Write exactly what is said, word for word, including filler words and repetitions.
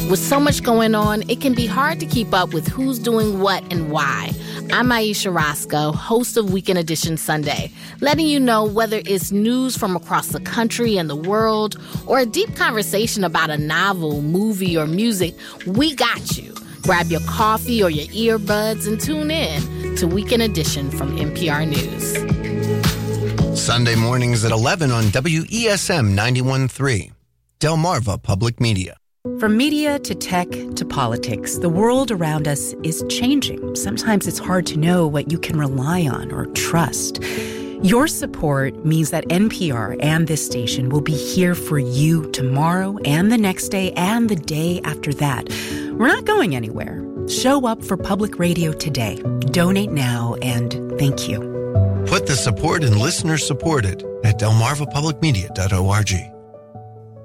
With so much going on, it can be hard to keep up with who's doing what and why. I'm Aisha Roscoe, host of Weekend Edition Sunday, letting you know whether it's news from across the country and the world or a deep conversation about a novel, movie, or music, we got you. Grab your coffee or your earbuds and tune in to Weekend Edition from N P R News. Sunday mornings at eleven on W E S M ninety-one point three, Delmarva Public Media. From media to tech to politics, the world around us is changing. Sometimes it's hard to know what you can rely on or trust. Your support means that N P R and this station will be here for you tomorrow and the next day and the day after that. We're not going anywhere. Show up for public radio today. Donate now, and thank you. Put the support and listener supported at delmarva public media dot org.